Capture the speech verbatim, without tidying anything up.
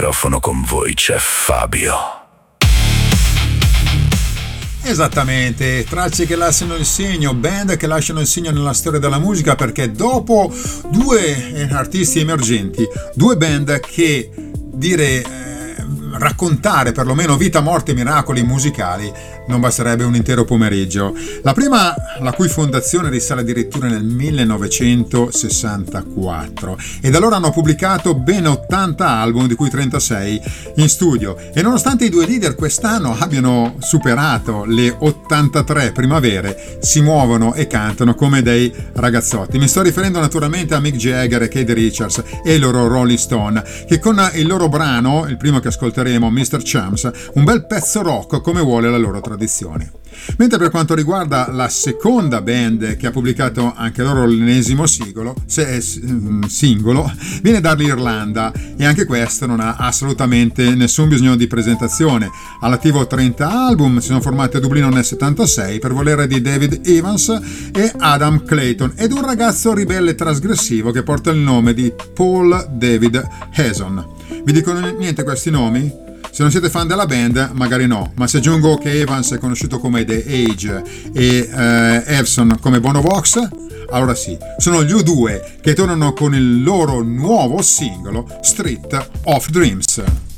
microfono con voi c'è Fabio. Esattamente, tracce che lasciano il segno, band che lasciano il segno nella storia della musica, perché dopo due artisti emergenti, due band che dire eh, raccontare perlomeno vita, morte e miracoli musicali non basterebbe un intero pomeriggio. La prima, la cui fondazione risale addirittura nel millenovecentosessantaquattro, e da allora hanno pubblicato ben ottanta album, di cui trentasei in studio, e nonostante i due leader quest'anno abbiano superato le ottantatré primavere, si muovono e cantano come dei ragazzotti. Mi sto riferendo naturalmente a Mick Jagger e Keith Richards e i loro Rolling Stone, che con il loro brano, il primo che ascolteremo, mister Chums, un bel pezzo rock come vuole la loro tradizione. Mentre per quanto riguarda la seconda band, che ha pubblicato anche loro l'ennesimo singolo, se, singolo, viene dall'Irlanda, e anche questo non ha assolutamente nessun bisogno di presentazione. All'attivo trenta album, si sono formati a Dublino nel settantasei per volere di David Evans e Adam Clayton, ed un ragazzo ribelle e trasgressivo che porta il nome di Paul David Hezon. Vi dicono niente questi nomi? Se non siete fan della band, magari no, ma se aggiungo che Evans è conosciuto come The Age e eh, Evson come Bono Vox, allora sì, sono gli U due che tornano con il loro nuovo singolo Street of Dreams.